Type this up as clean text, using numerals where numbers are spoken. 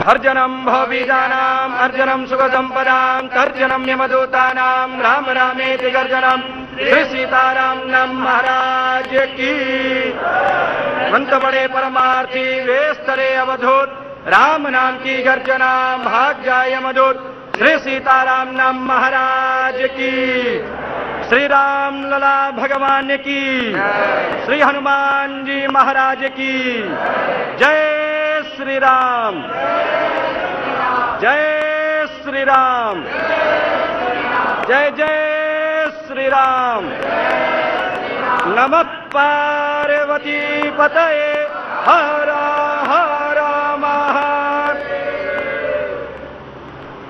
अर्जनम भवबीजानां अर्जनम सुखसंपदां तर्जनम यमदूतानां राम रामेति गर्जनम श्री सीताराम नाम महाराज की। अंत बड़े परमार्थी वेस्तरे अवधूत राम नाम की गर्जना भाग जाय मधुर श्री सीताराम नाम महाराज की। श्री राम लला भगवान की, श्री हनुमान जी महाराज की जय। श्री राम जय श्री राम जय जय श्री राम। नमः पार्वती पतये हर हर